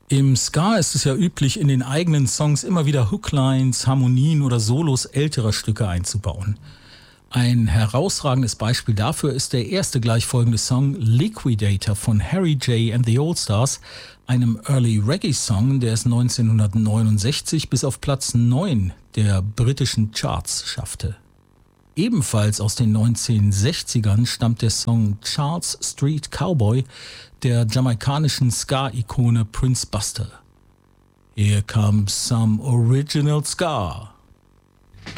Im Ska ist es ja üblich, in den eigenen Songs immer wieder Hooklines, Harmonien oder Solos älterer Stücke einzubauen. Ein herausragendes Beispiel dafür ist der erste gleichfolgende Song Liquidator von Harry J. and the All-Stars, einem Early Reggae-Song, der es 1969 bis auf Platz 9 der britischen Charts schaffte. Ebenfalls aus den 1960ern stammt der Song Charles Street Cowboy der jamaikanischen Ska-Ikone Prince Buster. Here comes some original Ska.